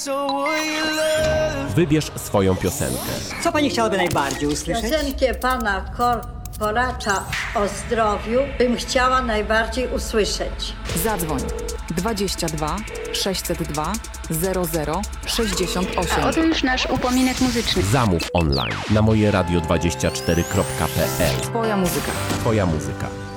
Wybierz swoją piosenkę. Co pani chciałaby najbardziej usłyszeć? Piosenkę pana Koracza o zdrowiu bym chciała najbardziej usłyszeć. Zadzwoń 22 602 00 68. A oto już nasz upominek muzyczny. Zamów online na mojeradio24.pl. Twoja muzyka. Twoja muzyka.